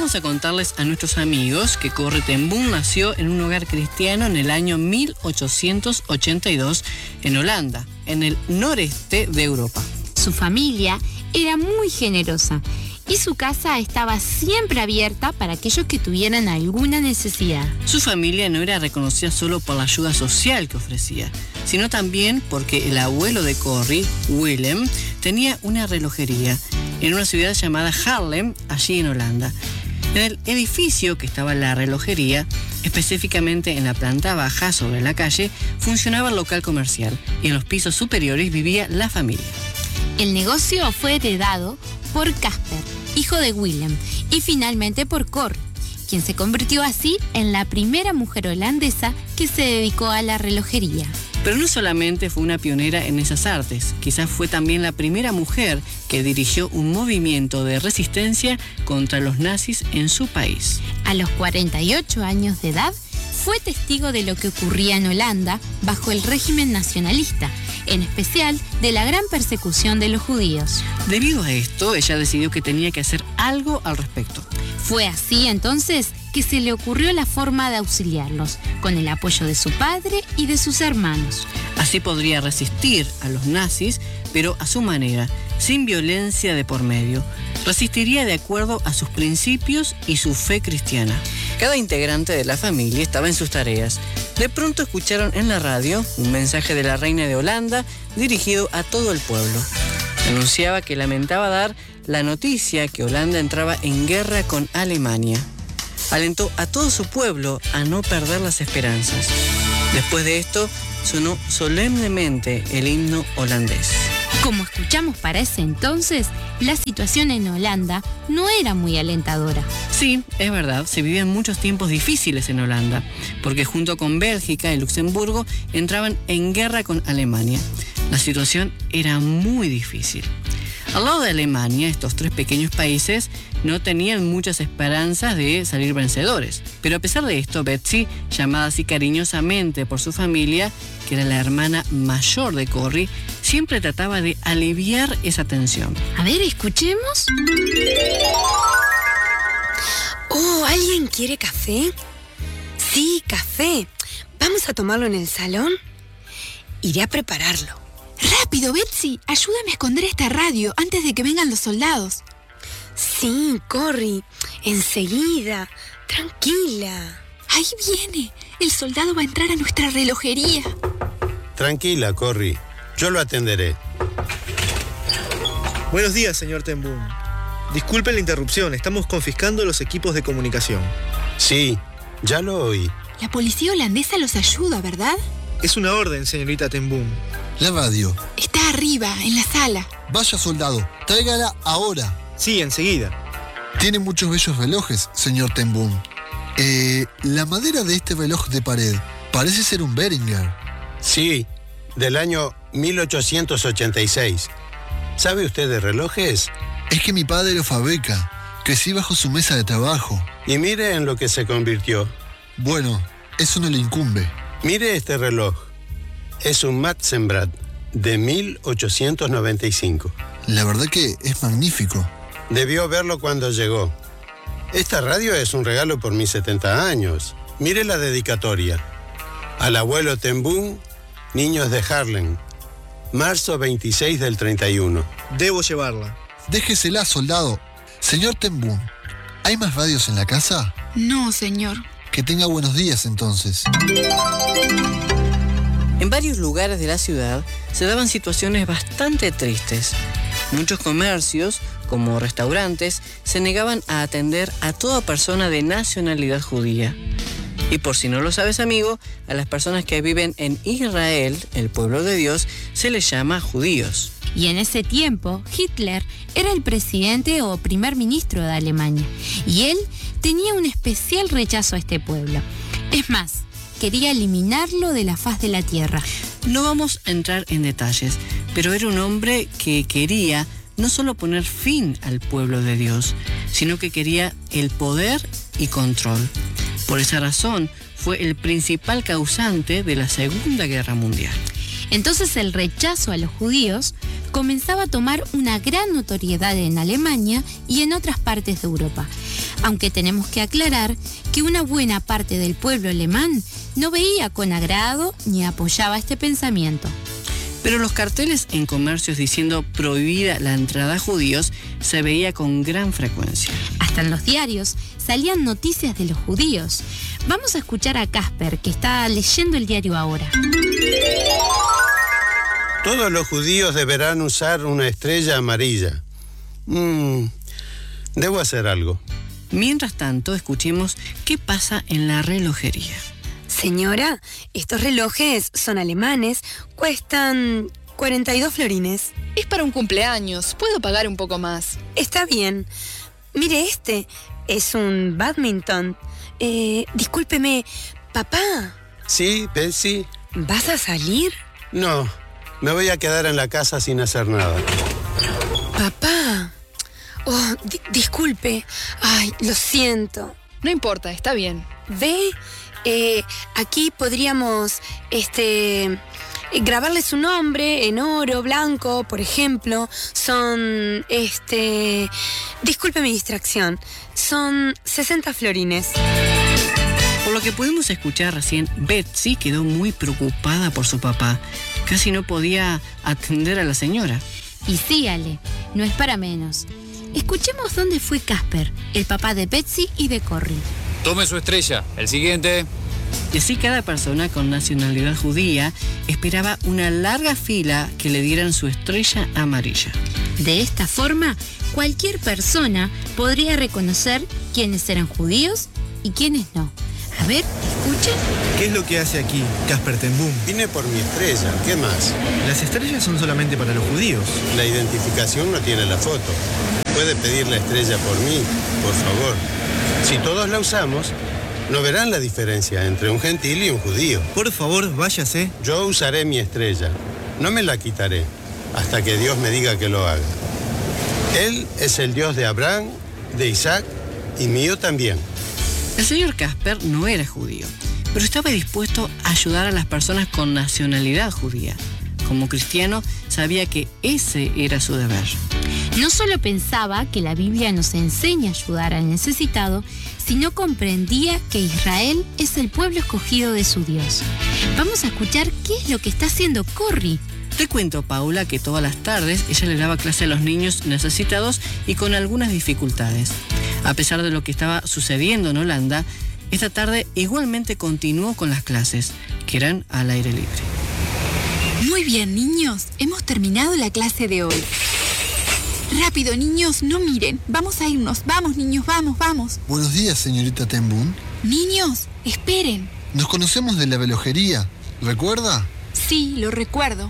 vamos a contarles a nuestros amigos que Corrie ten Boom nació en un hogar cristiano en el año 1882 en Holanda, en el noreste de Europa. Su familia era muy generosa y su casa estaba siempre abierta para aquellos que tuvieran alguna necesidad. Su familia no era reconocida solo por la ayuda social que ofrecía, sino también porque el abuelo de Corrie, Willem, tenía una relojería en una ciudad llamada Haarlem, allí en Holanda. En el edificio que estaba la relojería, específicamente en la planta baja sobre la calle, funcionaba el local comercial y en los pisos superiores vivía la familia. El negocio fue heredado por Casper, hijo de Willem, y finalmente por Corrie, quien se convirtió así en la primera mujer holandesa que se dedicó a la relojería. Pero no solamente fue una pionera en esas artes, quizás fue también la primera mujer que dirigió un movimiento de resistencia contra los nazis en su país. A los 48 años de edad, fue testigo de lo que ocurría en Holanda bajo el régimen nacionalista, en especial de la gran persecución de los judíos. Debido a esto, ella decidió que tenía que hacer algo al respecto. Fue así entonces que se le ocurrió la forma de auxiliarlos, con el apoyo de su padre y de sus hermanos. Así podría resistir a los nazis, pero a su manera, sin violencia de por medio. Resistiría de acuerdo a sus principios y su fe cristiana. Cada integrante de la familia estaba en sus tareas. De pronto escucharon en la radio un mensaje de la reina de Holanda dirigido a todo el pueblo. Anunciaba que lamentaba dar la noticia que Holanda entraba en guerra con Alemania. Alentó a todo su pueblo a no perder las esperanzas. Después de esto, sonó solemnemente el himno holandés. Como escuchamos para ese entonces, la situación en Holanda no era muy alentadora. Sí, es verdad, se vivían muchos tiempos difíciles en Holanda, porque junto con Bélgica y Luxemburgo entraban en guerra con Alemania. La situación era muy difícil. Al lado de Alemania, estos tres pequeños países no tenían muchas esperanzas de salir vencedores. Pero a pesar de esto, Betsy, llamada así cariñosamente por su familia, que era la hermana mayor de Corrie, siempre trataba de aliviar esa tensión. A ver, escuchemos. Oh, ¿alguien quiere café? Sí, café. ¿Vamos a tomarlo en el salón? Iré a prepararlo. ¡Rápido, Betsy! Ayúdame a esconder esta radio antes de que vengan los soldados. Sí, Corrie. Enseguida. Tranquila. ¡Ahí viene! El soldado va a entrar a nuestra relojería. Tranquila, Corrie. Yo lo atenderé. Buenos días, señor ten Boom. Disculpe la interrupción. Estamos confiscando los equipos de comunicación. Sí, ya lo oí. La policía holandesa los ayuda, ¿verdad? Es una orden, señorita ten Boom. La radio. Está arriba, en la sala. Vaya, soldado, tráigala ahora. Sí, enseguida. Tiene muchos bellos relojes, señor ten Boom. La madera de este reloj de pared parece ser un Beringer. Sí, del año 1886. ¿Sabe usted de relojes? Es que mi padre lo fabrica. Crecí bajo su mesa de trabajo. Y mire en lo que se convirtió. Bueno, eso no le incumbe. Mire este reloj. Es un Matzenbrad de 1895. La verdad que es magnífico. Debió verlo cuando llegó. Esta radio es un regalo por mis 70 años. Mire la dedicatoria. Al abuelo ten Boom, niños de Haarlem. Marzo 26 del 31. Debo llevarla. Déjesela, soldado. Señor ten Boom, ¿hay más radios en la casa? No, señor. Que tenga buenos días, entonces. En varios lugares de la ciudad se daban situaciones bastante tristes. Muchos comercios, como restaurantes, se negaban a atender a toda persona de nacionalidad judía. Y por si no lo sabes, amigo, a las personas que viven en Israel, el pueblo de Dios, se les llama judíos. Y en ese tiempo, Hitler era el presidente o primer ministro de Alemania. Y él tenía un especial rechazo a este pueblo. Es más, quería eliminarlo de la faz de la tierra. No vamos a entrar en detalles, pero era un hombre que quería no solo poner fin al pueblo de Dios, sino que quería el poder y control. Por esa razón, fue el principal causante de la Segunda Guerra Mundial. Entonces el rechazo a los judíos comenzaba a tomar una gran notoriedad en Alemania y en otras partes de Europa. aunque tenemos que aclarar que una buena parte del pueblo alemán no veía con agrado ni apoyaba este pensamiento. Pero los carteles en comercios diciendo prohibida la entrada a judíos se veía con gran frecuencia. Hasta en los diarios salían noticias de los judíos. Vamos a escuchar a Casper, que está leyendo el diario ahora. Todos los judíos deberán usar una estrella amarilla. Debo hacer algo. Mientras tanto, escuchemos qué pasa en la relojería. Señora, estos relojes son alemanes, cuestan 42 florines. Es para un cumpleaños, puedo pagar un poco más. Está bien. Mire, este es un badminton. Discúlpeme, papá. Sí, Betsy. ¿Vas a salir? No, me voy a quedar en la casa sin hacer nada. Papá. Oh, disculpe. Ay, lo siento. No importa, está bien. ¿Ve? Aquí podríamos, grabarle su nombre en oro, blanco, por ejemplo. Son, disculpe mi distracción. Son 60 florines. Por lo que pudimos escuchar recién, Betsy quedó muy preocupada por su papá. Casi no podía atender a la señora. Y sí, Ale, no es para menos. Escuchemos dónde fue Casper, el papá de Betsy y de Corrie. Tome su estrella. El siguiente. Y así cada persona con nacionalidad judía esperaba una larga fila que le dieran su estrella amarilla. De esta forma, cualquier persona podría reconocer quiénes eran judíos y quiénes no. A ver, escuchen. ¿Qué es lo que hace aquí, Casper Ten Boom? Vine por mi estrella, ¿qué más? Las estrellas son solamente para los judíos. La identificación no tiene la foto. ¿Puede pedir la estrella por mí, por favor? Si todos la usamos, no verán la diferencia entre un gentil y un judío. Por favor, váyase. Yo usaré mi estrella. No me la quitaré hasta que Dios me diga que lo haga. Él es el Dios de Abraham, de Isaac y mío también. El señor Casper no era judío, pero estaba dispuesto a ayudar a las personas con nacionalidad judía. Como cristiano, sabía que ese era su deber. No solo pensaba que la Biblia nos enseña a ayudar al necesitado, sino comprendía que Israel es el pueblo escogido de su Dios. Vamos a escuchar qué es lo que está haciendo Corrie. Te cuento, Paula, que todas las tardes ella le daba clase a los niños necesitados y con algunas dificultades. A pesar de lo que estaba sucediendo en Holanda, esta tarde igualmente continuó con las clases, que eran al aire libre. Muy bien, niños. Hemos terminado la clase de hoy. Rápido, niños, no miren. Vamos a irnos. Vamos, niños, vamos. Buenos días, señorita Ten Boom. Niños, esperen. Nos conocemos de la relojería, ¿recuerda? Sí, lo recuerdo.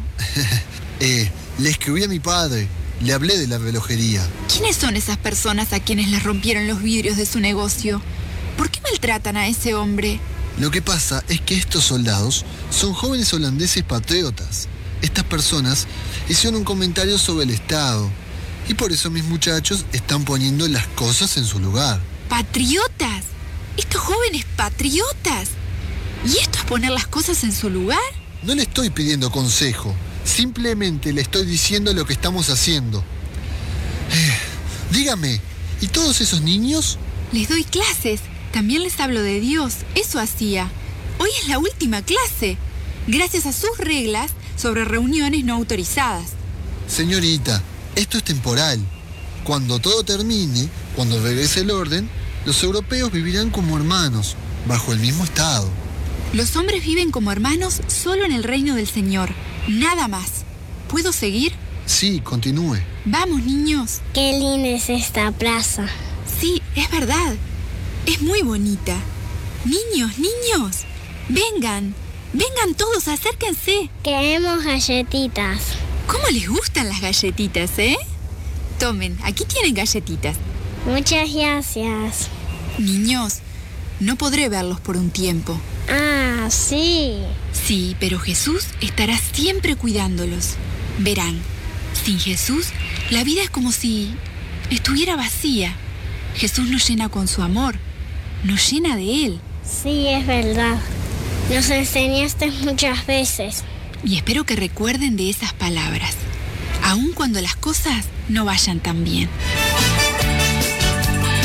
Le escribí a mi padre, le hablé de la relojería. ¿Quiénes son esas personas a quienes les rompieron los vidrios de su negocio? ¿Por qué maltratan a ese hombre? Lo que pasa es que estos soldados son jóvenes holandeses patriotas. Estas personas hicieron un comentario sobre el Estado y por eso mis muchachos están poniendo las cosas en su lugar. ¿Patriotas? ¿Estos jóvenes patriotas? ¿Y esto es poner las cosas en su lugar? No le estoy pidiendo consejo, simplemente le estoy diciendo lo que estamos haciendo. Dígame, ¿y todos esos niños? Les doy clases, también les hablo de Dios, eso hacía. Hoy es la última clase, gracias a sus reglas sobre reuniones no autorizadas. Señorita, esto es temporal. Cuando todo termine, cuando regrese el orden, los europeos vivirán como hermanos, bajo el mismo Estado. Los hombres viven como hermanos solo en el reino del Señor, nada más. ¿Puedo seguir? Sí, continúe. Vamos, niños. Qué linda es esta plaza. Sí, es verdad. Es muy bonita. Niños, vengan todos, acérquense. Queremos galletitas. ¿Cómo les gustan las galletitas, Tomen, aquí tienen galletitas. Muchas gracias. Niños, no podré verlos por un tiempo. Ah, sí. Sí, pero Jesús estará siempre cuidándolos. Verán, sin Jesús, la vida es como si estuviera vacía. Jesús nos llena con su amor, nos llena de Él. Sí, es verdad. Nos enseñaste muchas veces. Y espero que recuerden de esas palabras, aun cuando las cosas no vayan tan bien. A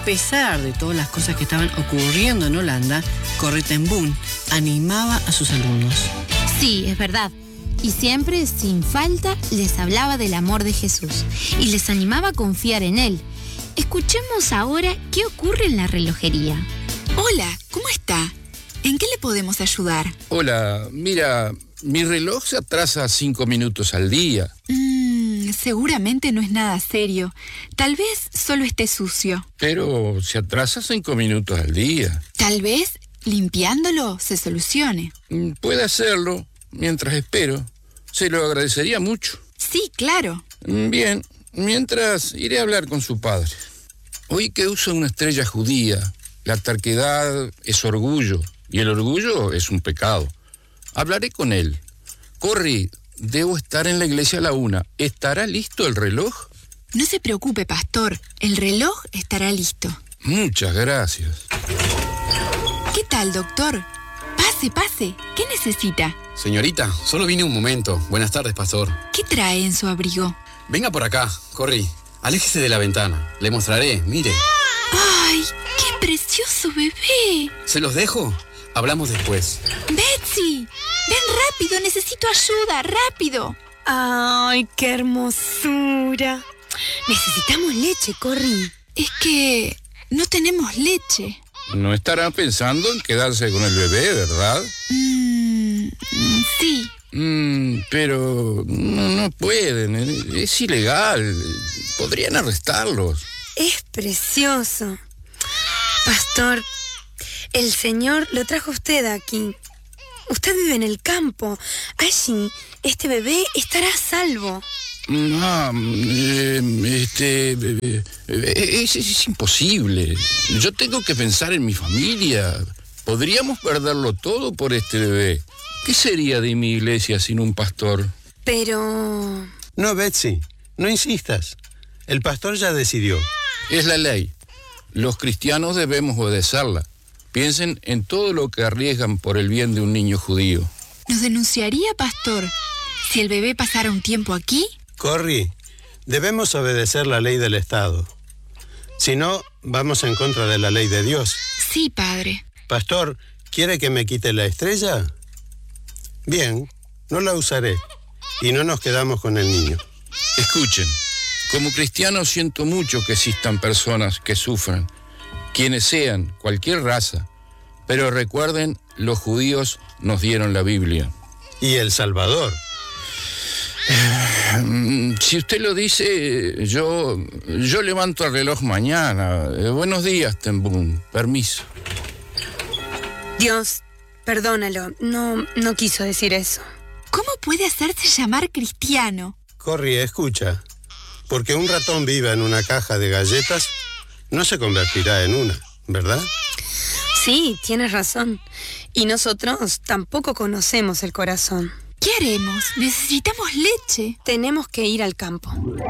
A pesar de todas las cosas que estaban ocurriendo en Holanda, Corrie ten Boom animaba a sus alumnos. Sí, es verdad. Y siempre, sin falta, les hablaba del amor de Jesús y les animaba a confiar en Él. Escuchemos ahora qué ocurre en la relojería. Hola, ¿cómo está? ¿En qué le podemos ayudar? Hola, mira, mi reloj se atrasa 5 minutos al día. Seguramente no es nada serio. Tal vez solo esté sucio. Pero se atrasa 5 minutos al día. Tal vez limpiándolo se solucione. Puede hacerlo mientras espero. Se lo agradecería mucho. Sí, claro. Bien, mientras iré a hablar con su padre. Oí que usa una estrella judía. La terquedad es orgullo y el orgullo es un pecado. Hablaré con él. Corrie, debo estar en la iglesia a la 1. ¿Estará listo el reloj? No se preocupe, pastor. El reloj estará listo. Muchas gracias. ¿Qué tal, doctor? Pase. ¿Qué necesita? Señorita, solo vine un momento. Buenas tardes, pastor. ¿Qué trae en su abrigo? Venga por acá, Corrie. Aléjese de la ventana. Le mostraré, mire. ¡Ay, qué precioso bebé! ¿Se los dejo? Hablamos después. ¡Betsy! ¡Ven rápido! ¡Necesito ayuda! ¡Rápido! ¡Ay, qué hermosura! Necesitamos leche, Corrie. Es que no tenemos leche. No estará pensando en quedarse con el bebé, ¿verdad? Sí. Pero no pueden. Es ilegal. Podrían arrestarlos. Es precioso. Pastor, el Señor lo trajo usted aquí. Usted vive en el campo. Allí, este bebé estará a salvo. Es imposible. Yo tengo que pensar en mi familia. Podríamos perderlo todo por este bebé. ¿Qué sería de mi iglesia sin un pastor? Pero... No, Betsy, no insistas. El pastor ya decidió. Es la ley. Los cristianos debemos obedecerla. Piensen en todo lo que arriesgan por el bien de un niño judío. ¿Nos denunciaría, pastor, si el bebé pasara un tiempo aquí? Corrie, debemos obedecer la ley del Estado. Si no, vamos en contra de la ley de Dios. Sí, padre. Pastor, ¿quiere que me quite la estrella? Bien, no la usaré. Y no nos quedamos con el niño. Escuchen, como cristiano siento mucho que existan personas que sufran, quienes sean, cualquier raza. Pero recuerden, los judíos nos dieron la Biblia. Y el Salvador. Si usted lo dice, yo levanto el reloj mañana. Buenos días, ten Boom. Permiso. Dios, perdónalo. No quiso decir eso. ¿Cómo puede hacerse llamar cristiano? Corrie, escucha. Porque un ratón viva en una caja de galletas, no se convertirá en una, ¿verdad? Sí, tienes razón. Y nosotros tampoco conocemos el corazón. ¿Qué haremos? Necesitamos leche. Tenemos que ir al campo.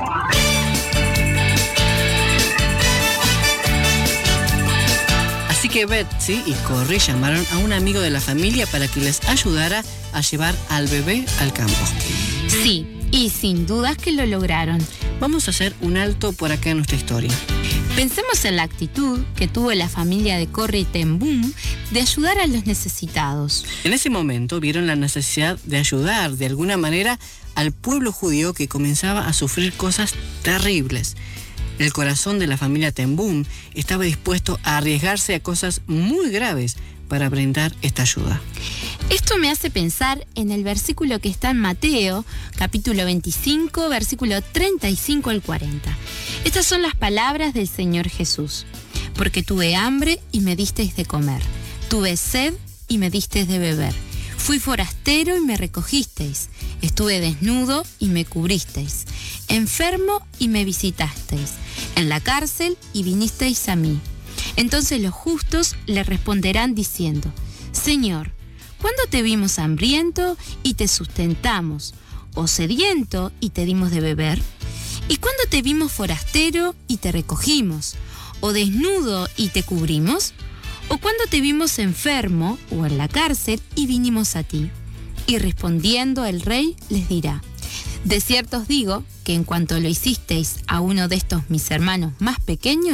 Así que Betsy y Corrie llamaron a un amigo de la familia para que les ayudara a llevar al bebé al campo. Sí, y sin dudas que lo lograron. Vamos a hacer un alto por acá en nuestra historia. Pensemos en la actitud que tuvo la familia de Corrie ten Boom de ayudar a los necesitados. En ese momento vieron la necesidad de ayudar de alguna manera al pueblo judío que comenzaba a sufrir cosas terribles. El corazón de la familia ten Boom estaba dispuesto a arriesgarse a cosas muy graves para brindar esta ayuda. Esto me hace pensar en el versículo que está en Mateo, capítulo 25, versículo 35 al 40. Estas son las palabras del Señor Jesús. Porque tuve hambre y me disteis de comer. Tuve sed y me disteis de beber. Fui forastero y me recogisteis. Estuve desnudo y me cubristeis. Enfermo y me visitasteis. En la cárcel y vinisteis a mí. Entonces los justos le responderán diciendo: Señor, ¿cuándo te vimos hambriento y te sustentamos? ¿O sediento y te dimos de beber? ¿Y cuándo te vimos forastero y te recogimos? ¿O desnudo y te cubrimos? ¿O cuándo te vimos enfermo o en la cárcel y vinimos a ti? Y respondiendo el rey les dirá: de cierto os digo que en cuanto lo hicisteis a uno de estos mis hermanos más pequeños,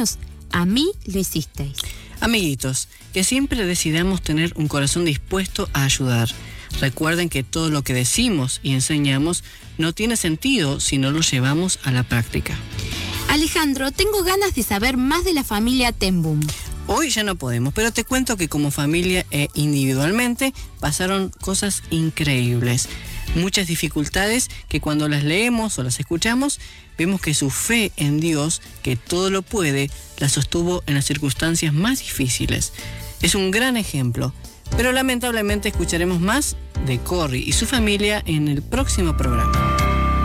a mí lo hicisteis. Amiguitos, que siempre decidamos tener un corazón dispuesto a ayudar. Recuerden que todo lo que decimos y enseñamos no tiene sentido si no lo llevamos a la práctica. Alejandro, tengo ganas de saber más de la familia Ten Boom. Hoy ya no podemos, pero te cuento que como familia e individualmente pasaron cosas increíbles. Muchas dificultades que cuando las leemos o las escuchamos, vemos que su fe en Dios, que todo lo puede, la sostuvo en las circunstancias más difíciles. Es un gran ejemplo, pero lamentablemente escucharemos más de Corrie y su familia en el próximo programa.